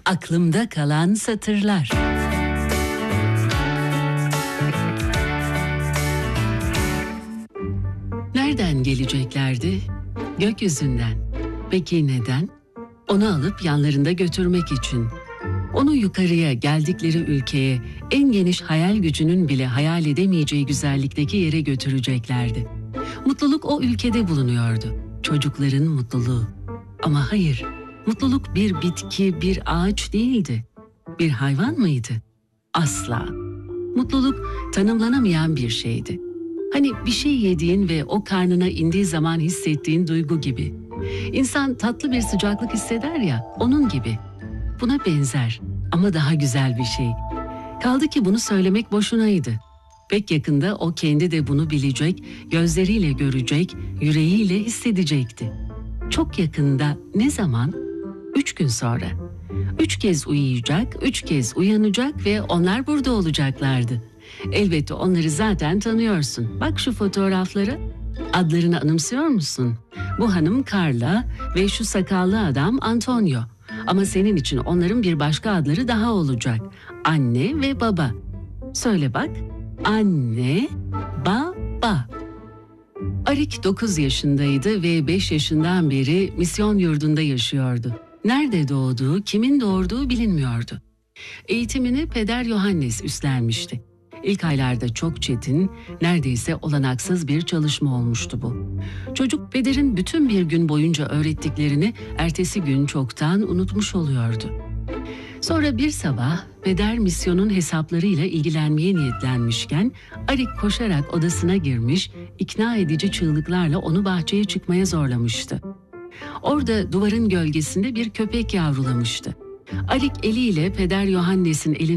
Aklımda kalan satırlar. Nereden geleceklerdi? Gökyüzünden. Peki neden? Onu alıp yanlarında götürmek için. Onu yukarıya, geldikleri ülkeye, en geniş hayal gücünün bile hayal edemeyeceği güzellikteki yere götüreceklerdi. Mutluluk o ülkede bulunuyordu. Çocukların mutluluğu. Ama hayır, mutluluk bir bitki, bir ağaç değildi. Bir hayvan mıydı? Asla. Mutluluk tanımlanamayan bir şeydi. Hani bir şey yediğin ve o karnına indiği zaman hissettiğin duygu gibi. İnsan tatlı bir sıcaklık hisseder ya, onun gibi. Buna benzer ama daha güzel bir şey. Kaldı ki bunu söylemek boşunaydı. Pek yakında o kendi de bunu bilecek, gözleriyle görecek, yüreğiyle hissedecekti. Çok yakında, ne zaman? 3 gün sonra. 3 kez uyuyacak, 3 kez uyanacak ve onlar burada olacaklardı. Elbette onları zaten tanıyorsun. Bak şu fotoğraflara. Adlarını anımsıyor musun? Bu hanım Carla ve şu sakallı adam Antonio. Ama senin için onların bir başka adları daha olacak. Anne ve baba. Söyle bak. Anne, baba. Arik 9 yaşındaydı ve 5 yaşından beri misyon yurdunda yaşıyordu. Nerede doğduğu, kimin doğurduğu bilinmiyordu. Eğitimini Peder Yohannes üstlenmişti. İlk aylarda çok çetin, neredeyse olanaksız bir çalışma olmuştu bu. Çocuk Peder'in bütün bir gün boyunca öğrettiklerini ertesi gün çoktan unutmuş oluyordu. Sonra bir sabah Peder misyonun hesaplarıyla ilgilenmeye niyetlenmişken Arik koşarak odasına girmiş, ikna edici çığlıklarla onu bahçeye çıkmaya zorlamıştı. Orada duvarın gölgesinde bir köpek yavrulamıştı. Arik eliyle Peder Yohannes'in elini